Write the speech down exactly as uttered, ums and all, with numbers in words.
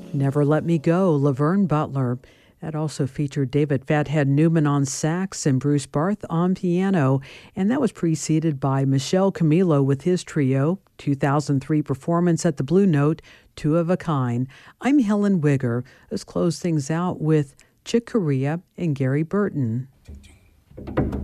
Never Let Me Go, Laverne Butler. That also featured David Fathead Newman on sax and Bruce Barth on piano, and that was preceded by Michel Camilo with his trio, two thousand three performance at the Blue Note, Two of a Kind. I'm Helen Wigger. Let's close things out with Chick Corea and Gary Burton.